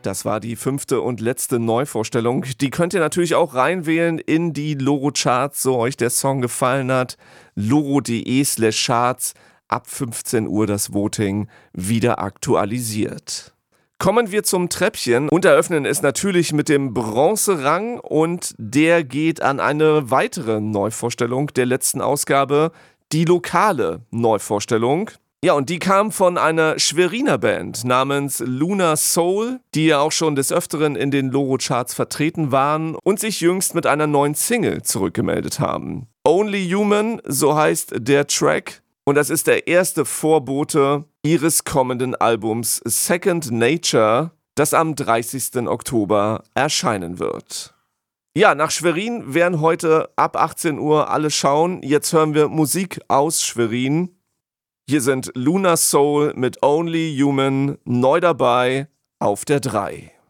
Das war die 5. und letzte Neuvorstellung. Die könnt ihr natürlich auch reinwählen in die Loro-Charts, so euch der Song gefallen hat. loro.de/charts, ab 15 Uhr das Voting wieder aktualisiert. Kommen wir zum Treppchen und eröffnen es natürlich mit dem Bronzerang und der geht an eine weitere Neuvorstellung der letzten Ausgabe, die lokale Neuvorstellung. Ja, und die kam von einer Schweriner Band namens Luna Soul, die ja auch schon des Öfteren in den Loro-Charts vertreten waren und sich jüngst mit einer neuen Single zurückgemeldet haben. Only Human, so heißt der Track, und das ist der erste Vorbote ihres kommenden Albums Second Nature, das am 30. Oktober erscheinen wird. Ja, nach Schwerin werden heute ab 18 Uhr alle schauen. Jetzt hören wir Musik aus Schwerin. Hier sind Luna Soul mit Only Human neu dabei auf der 3.